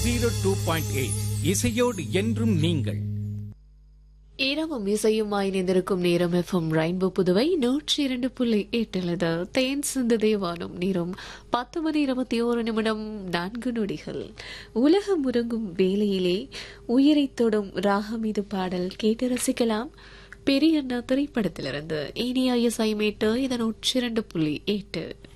102.8 இசையோடு என்றும் நீங்கள். இரவும் இசையுமாய் இணைந்திருக்கும் நேரம் எஃப்எம் ரெயின்போ புதுவை 102.8 தேன் சிந்து தேவானும் நேரம் 10:21 உலகம் உறங்கும் வேளையிலே உயிரை தொடும் ராகம் இது பாடல் கேட்டு ரசிக்கலாம். பெரியண்ணா திரைப்படத்திலிருந்து இனிய இசைமேட்டு இதன் 102.8.